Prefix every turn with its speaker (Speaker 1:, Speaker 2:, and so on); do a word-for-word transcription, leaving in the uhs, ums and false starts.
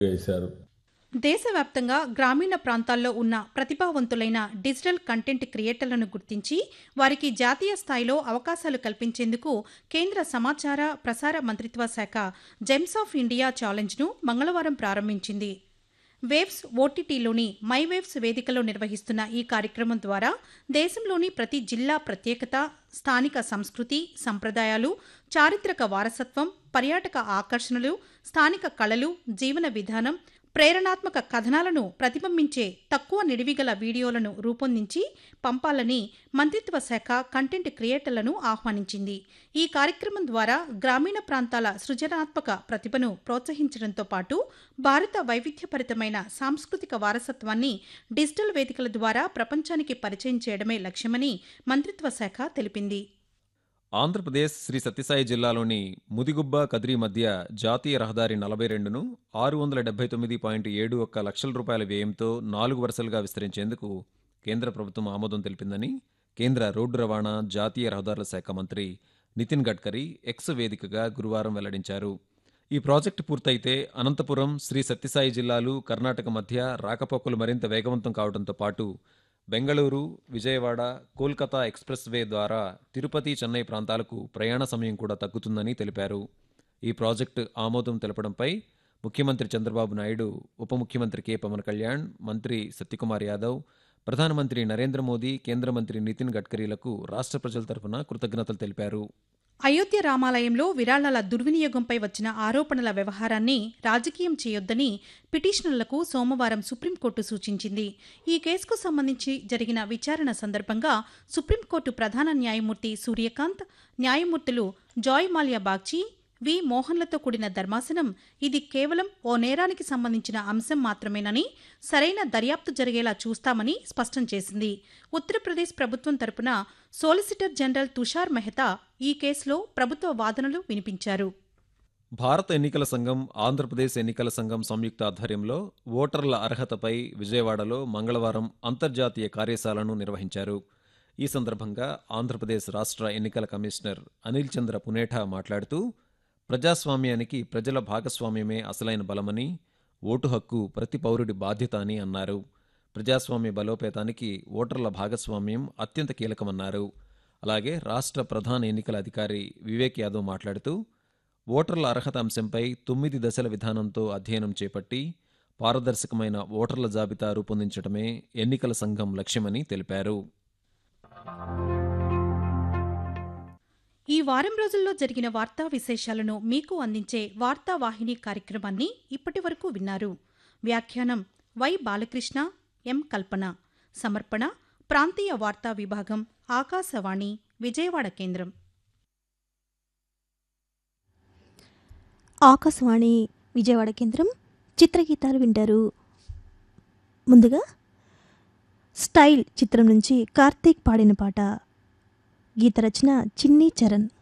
Speaker 1: వేశారు.
Speaker 2: దేశవ్యాప్తంగా గ్రామీణ ప్రాంతాల్లో ఉన్న ప్రతిభావంతులైన డిజిటల్ కంటెంట్ క్రియేటర్లను గుర్తించి వారికి జాతీయ స్థాయిలో అవకాశాలు కల్పించేందుకు కేంద్ర సమాచార ప్రసార మంత్రిత్వ శాఖ జెమ్స్ ఆఫ్ ఇండియా ఛాలెంజ్ను మంగళవారం ప్రారంభించింది. వేవ్స్ ఓటీటీలోని మై వేవ్స్ వేదికలో నిర్వహిస్తున్న ఈ కార్యక్రమం ద్వారా దేశంలోని ప్రతి జిల్లా ప్రత్యేకత, స్థానిక సంస్కృతి, సంప్రదాయాలు, చారిత్రక వారసత్వం, పర్యాటక ఆకర్షణలు, స్థానిక కళలు, జీవన విధానం, ప్రేరణాత్మక కథనాలను ప్రతిబింబించే తక్కువ నిడివిగల వీడియోలను రూపొందించి పంపాలని మంత్రిత్వ శాఖ కంటెంట్ క్రియేటర్లను ఆహ్వానించింది. ఈ కార్యక్రమం ద్వారా గ్రామీణ ప్రాంతాల సృజనాత్మక ప్రతిభను ప్రోత్సహించడంతో పాటు భారత వైవిధ్యభరితమైన సాంస్కృతిక వారసత్వాన్ని డిజిటల్ వేదికల ద్వారా ప్రపంచానికి పరిచయం చేయడమే లక్ష్యమని మంత్రిత్వ శాఖ తెలిపింది.
Speaker 3: ఆంధ్రప్రదేశ్ శ్రీ సత్యసాయి జిల్లాలోని ముదిగుబ్బ కదిరి మధ్య జాతీయ రహదారి నలభై రెండును ఆరు వందల డెబ్బై తొమ్మిది పాయింట్ ఏడు ఒక్క లక్షల రూపాయల వ్యయంతో నాలుగు వరుసలుగా విస్తరించేందుకు కేంద్ర ప్రభుత్వం ఆమోదం తెలిపిందని కేంద్ర రోడ్డు రవాణా, జాతీయ రహదారుల శాఖ మంత్రి నితిన్ గడ్కరీ ఎక్స్ వేదికగా గురువారం వెల్లడించారు. ఈ ప్రాజెక్టు పూర్తయితే అనంతపురం, శ్రీ సత్యసాయి జిల్లాలు, కర్ణాటక మధ్య రాకపోకలు మరింత వేగవంతం కావడంతో పాటు బెంగళూరు, విజయవాడ, కోల్కతా ఎక్స్ప్రెస్ వే ద్వారా తిరుపతి, చెన్నై ప్రాంతాలకు ప్రయాణ సమయం కూడా తగ్గుతుందని తెలిపారు. ఈ ప్రాజెక్టు ఆమోదం తెలపడంపై ముఖ్యమంత్రి చంద్రబాబు నాయుడు, ఉప ముఖ్యమంత్రి కె పవన్ కళ్యాణ్, మంత్రి సత్యకుమార్ యాదవ్, ప్రధానమంత్రి నరేంద్ర మోదీ, కేంద్ర మంత్రి నితిన్ గడ్కరీలకు రాష్ట్ర ప్రజల తరఫున కృతజ్ఞతలు తెలిపారు.
Speaker 2: అయోధ్య రామాలయంలో విరాళాల దుర్వినియోగంపై వచ్చిన ఆరోపణల వ్యవహారాన్ని రాజకీయం చేయొద్దని పిటిషనర్లకు సోమవారం సుప్రీంకోర్టు సూచించింది. ఈ కేసుకు సంబంధించి జరిగిన విచారణ సందర్భంగా సుప్రీంకోర్టు ప్రధాన న్యాయమూర్తి సూర్యకాంత్, న్యాయమూర్తులు జాయ్ మాల్యా బాగ్చి, వి మోహన్లతో కూడిన ధర్మాసనం ఇది కేవలం ఓ నేరానికి సంబంధించిన అంశం మాత్రమేనని, సరైన దర్యాప్తు జరిగేలా చూస్తామని స్పష్టం చేసింది. ఉత్తరప్రదేశ్ ప్రభుత్వం తరపున సోలిసిటర్ జనరల్ తుషార్ మెహతా ఈ కేసులో ప్రభుత్వ వాదనలు వినిపించారు.
Speaker 3: భారత ఎన్నికల సంఘం, ఆంధ్రప్రదేశ్ ఎన్నికల సంఘం సంయుక్త ఆధ్వర్యంలో ఓటర్ల అర్హతపై విజయవాడలో మంగళవారం అంతర్జాతీయ కార్యశాలను నిర్వహించారు. ఈ సందర్భంగా ఆంధ్రప్రదేశ్ రాష్ట్ర ఎన్నికల కమిషనర్ అనిల్ చంద్ర పునేఠా మాట్లాడుతూ, ప్రజాస్వామ్యానికి ప్రజల భాగస్వామ్యమే అసలైన బలమని, ఓటు హక్కు ప్రతి పౌరుడి బాధ్యత అని అన్నారు. ప్రజాస్వామ్య బలోపేతానికి ఓటర్ల భాగస్వామ్యం అత్యంత కీలకమన్నారు. అలాగే రాష్ట్ర ప్రధాన ఎన్నికల అధికారి వివేక్ యాదవ్ మాట్లాడుతూ, ఓటర్ల అర్హత అంశంపై తొమ్మిది దశల విధానంతో అధ్యయనం చేపట్టి పారదర్శకమైన ఓటర్ల జాబితా రూపొందించడమే ఎన్నికల సంఘం లక్ష్యమని తెలిపారు.
Speaker 2: ఈ వారం రోజుల్లో జరిగిన వార్తా విశేషాలను మీకు అందించే వార్తావాహిని కార్యక్రమాన్ని ఇప్పటి వరకు విన్నారు. వ్యాఖ్యానం వై బాలకృష్ణ, ఎం కల్పన. సమర్పణ ప్రాంతీయ వార్తా విభాగం, ఆకాశవాణి విజయవాడ కేంద్రం.
Speaker 4: ఆకాశవాణి విజయవాడ కేంద్రం. చిత్రగీతాలు వింటారు. ముందుగా స్టైల్ చిత్రం నుంచి కార్తీక్ పాడిన పాట. గీత రచన చిన్ని చరణ్.